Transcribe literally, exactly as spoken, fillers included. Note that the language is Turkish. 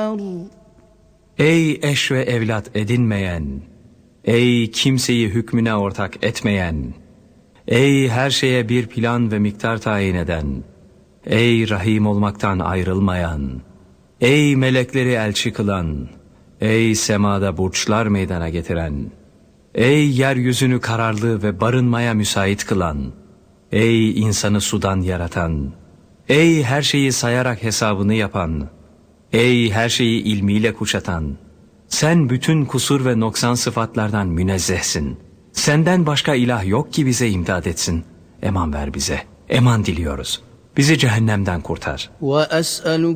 النار. Ey eş ve evlat edinmeyen, ey kimseyi hükmüne ortak etmeyen, ey her şeye bir plan ve miktar tayin eden, ey rahim olmaktan ayrılmayan, ey melekleri elçi kılan, ey semada burçlar meydana getiren, ey yeryüzünü kararlı ve barınmaya müsait kılan, ey insanı sudan yaratan, ey her şeyi sayarak hesabını yapan, ey her şeyi ilmiyle kuşatan, sen bütün kusur ve noksan sıfatlardan münezzehsin. Senden başka ilah yok ki bize imdad etsin. Eman ver bize, eman diliyoruz. Bizi cehennemden kurtar. وَأَسْأَلُكَ